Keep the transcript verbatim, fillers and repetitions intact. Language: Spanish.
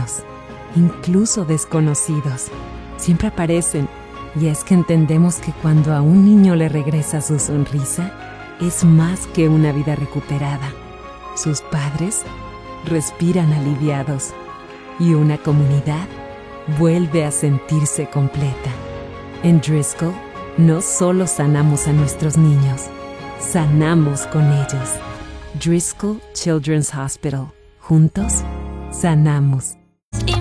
humanos, incluso desconocidos. Siempre aparecen, y es que entendemos que cuando a un niño le regresa su sonrisa, es más que una vida recuperada. Sus padres respiran aliviados y una comunidad vuelve a sentirse completa. En Driscoll no solo sanamos a nuestros niños, sanamos con ellos. Driscoll Children's Hospital. Juntos, sanamos.